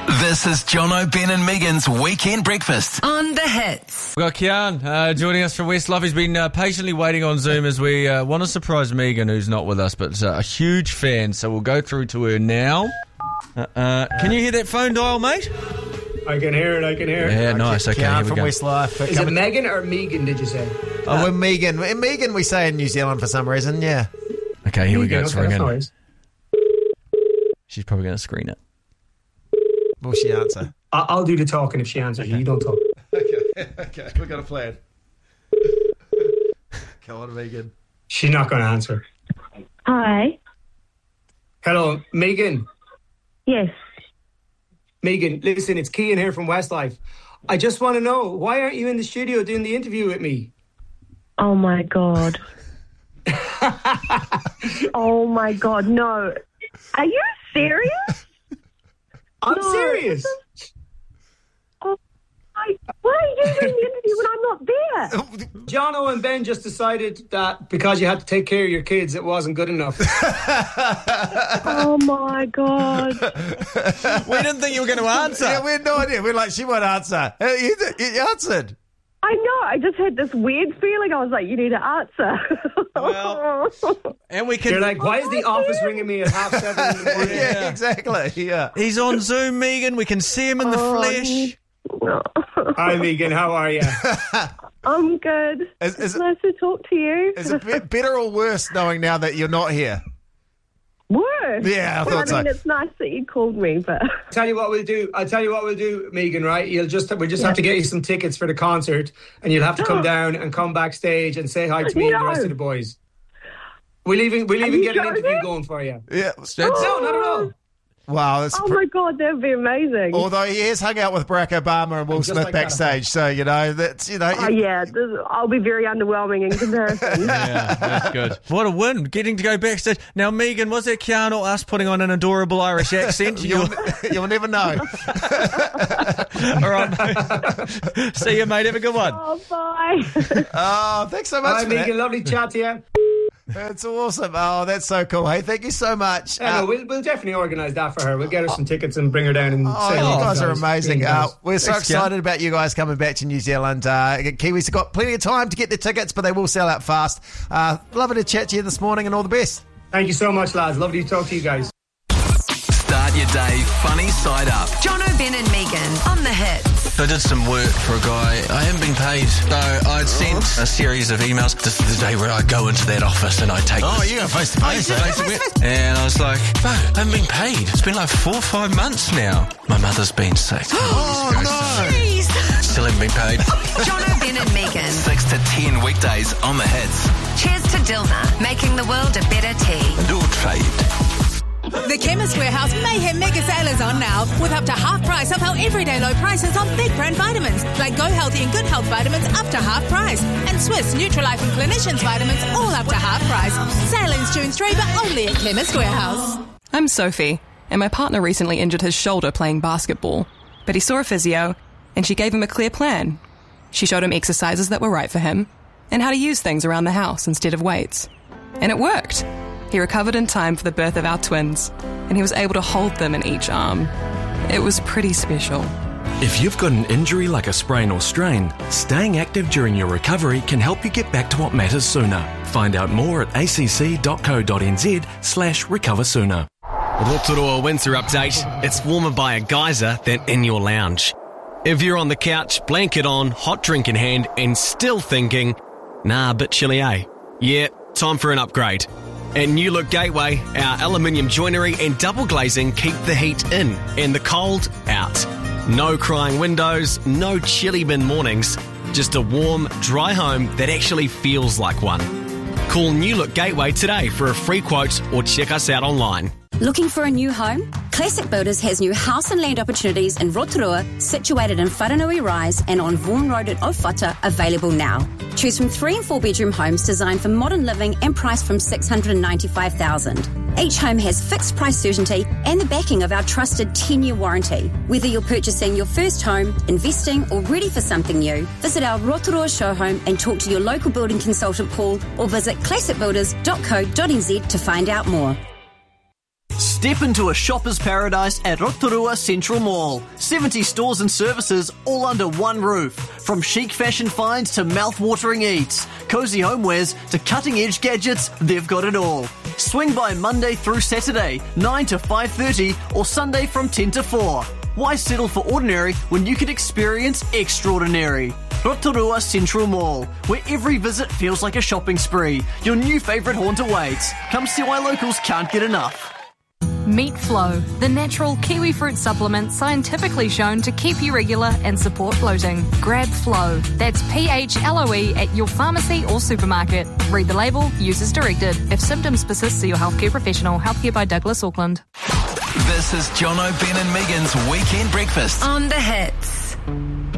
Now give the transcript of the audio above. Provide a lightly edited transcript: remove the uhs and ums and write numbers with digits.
This is Jono, Ben and Megan's Weekend Breakfast. On the hits. We've got Kian joining us from Westlife. He's been patiently waiting on Zoom as we want to surprise Megan, who's not with us, but a huge fan. So we'll go through to her now. Can you hear that phone dial, mate? I can hear it. Yeah, nice. Okay, Kian here we from go. Westlife. Is it Megan or Megan, did you say? Oh, we're Megan. Megan, we say in New Zealand for some reason, yeah. Okay, here we go. It's ringing. Nice. She's probably going to screen it. Will she answer? I'll do the talking if she answers. Okay. You don't talk. Okay, we've got a plan. Come on, Megan. She's not going to answer. Hi. Hello, Megan. Yes. Megan, listen, it's Kian here from Westlife. I just want to know, why aren't you in the studio doing the interview with me? Oh, my God. Oh, my God, no. Are you serious? I'm serious. Oh, why are you doing the interview when I'm not there? Jono and Ben just decided that because you had to take care of your kids, it wasn't good enough. Oh, my God. We didn't think you were going to answer. Yeah, we had no idea. We're like, she won't answer. You answered. I know. I just had this weird feeling. I was like, you need to answer. Well, and we can. You're like, why is the office ringing me at 7:30 in the morning? Yeah, exactly. Yeah. He's on Zoom, Megan. We can see him in the flesh. Hi, Megan. How are you? I'm good. It's nice to talk to you. Is it better or worse knowing now that you're not here? Worse. Yeah, I thought so. It's nice that you called me, but... I'll tell you what we'll do, Megan, right? We just have to get you some tickets for the concert, and you'll have to come down and come backstage and say hi to me and the rest of the boys. We'll even get an interview going for you. Yeah. No, not at all. Wow. That's my God, that would be amazing. Although he has hung out with Barack Obama and Will Smith like backstage, so, that's, Oh, yeah, I'll be very underwhelming in comparison. Yeah, that's good. What a win, getting to go backstage. Now, Megan, was that Kian or us putting on an adorable Irish accent? You'll never know. All right, mate. See you, mate. Have a good one. Oh, bye. Oh, thanks so much, Hi, Megan. Lovely chat to you. That's awesome. Oh, that's so cool. Hey, thank you so much. Yeah, we'll definitely organise that for her. We'll get her some tickets and bring her down and say you hello. guys are amazing. We're so Thanks, excited about you guys coming back to New Zealand. Kiwis have got plenty of time to get their tickets, but they will sell out fast. Lovely to chat to you this morning and all the best. Thank you so much, lads. Lovely to talk to you guys. Start your day funny side up. Jono, Ben and Megan on the hits. I did some work for a guy. I haven't been paid. So I'd sent a series of emails. This is the day where I go into that office and I take you go face to face. And I was like, no, I haven't been paid. It's been like 4 or 5 months now. My mother's been sick. Oh, no. Jeez. Still haven't been paid. Jono, Ben and Megan. 6 to 10 weekdays on the hits. Cheers to Dilma, making the world a better tea. And all trade. The Chemist Warehouse Mayhem Mega Sale is on now, with up to half price of our everyday low prices on big brand vitamins, like Go Healthy and Good Health vitamins up to half price, and Swiss Nutrilife and Clinicians vitamins all up to half price. Sale ends June 3, but only at Chemist Warehouse. I'm Sophie, and my partner recently injured his shoulder playing basketball, but he saw a physio, and she gave him a clear plan. She showed him exercises that were right for him, and how to use things around the house instead of weights. And it worked. He recovered in time for the birth of our twins, and he was able to hold them in each arm. It was pretty special. If you've got an injury like a sprain or strain, staying active during your recovery can help you get back to what matters sooner. Find out more at acc.co.nz/recover sooner. Rotorua winter update. It's warmer by a geyser than in your lounge. If you're on the couch, blanket on, hot drink in hand, and still thinking, nah, a bit chilly, eh? Yeah, time for an upgrade. At New Look Gateway, our aluminium joinery and double glazing keep the heat in and the cold out. No crying windows, no chilly bin mornings, just a warm, dry home that actually feels like one. Call New Look Gateway today for a free quote or check us out online. Looking for a new home? Classic Builders has new house and land opportunities in Rotorua, situated in Wharanui Rise and on Vaughan Road at Owhata, available now. Choose from 3 and 4 bedroom homes designed for modern living and priced from $695,000. Each home has fixed price certainty and the backing of our trusted 10-year warranty. Whether you're purchasing your first home, investing or ready for something new, visit our Rotorua show home and talk to your local building consultant Paul, or visit classicbuilders.co.nz to find out more. Step into a shopper's paradise at Rotorua Central Mall. 70 stores and services all under one roof. From chic fashion finds to mouth-watering eats, cozy homewares to cutting-edge gadgets, they've got it all. Swing by Monday through Saturday, 9 to 5:30 or Sunday from 10 to 4. Why settle for ordinary when you can experience extraordinary? Rotorua Central Mall, where every visit feels like a shopping spree. Your new favourite haunt awaits. Come see why locals can't get enough. Meat Flow, the natural kiwi fruit supplement scientifically shown to keep you regular and support bloating. Grab Flow. That's PHLOE at your pharmacy or supermarket. Read the label, use as directed. If symptoms persist, see your healthcare professional. Healthcare by Douglas Auckland. This is Jono, Ben and Megan's Weekend Breakfast. On the hits.